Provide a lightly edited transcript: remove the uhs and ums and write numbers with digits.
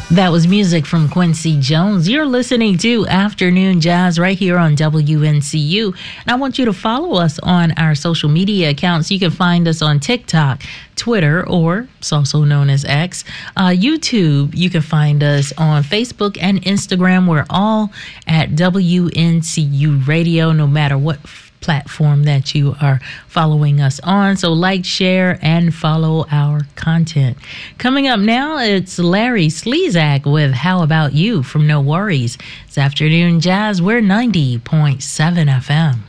That was music from Quincy Jones. You're listening to Afternoon Jazz right here on WNCU. And I want you to follow us on our social media accounts. You can find us on TikTok, Twitter, or it's also known as X, YouTube. You can find us on Facebook and Instagram. We're all at WNCU Radio, no matter what platform that you are following us on. So like, share, and follow our content. Coming up now, it's Larry Slezak with How About You from No Worries. It's Afternoon Jazz. We're 90.7 FM.